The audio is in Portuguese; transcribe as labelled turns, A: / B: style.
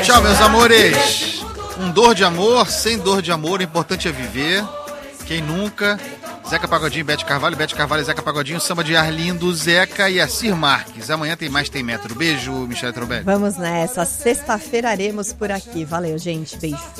A: Tchau, meus amores. Dor de amor, sem dor de amor, o importante é viver. Quem nunca? Zeca Pagodinho, Bete Carvalho e Zeca Pagodinho, samba de Arlindo, Zeca e Assir Marques. Amanhã tem mais, tem metro. Beijo, Michele Trombelli.
B: Vamos nessa, sexta-feira aremos por aqui. Valeu, gente, beijo.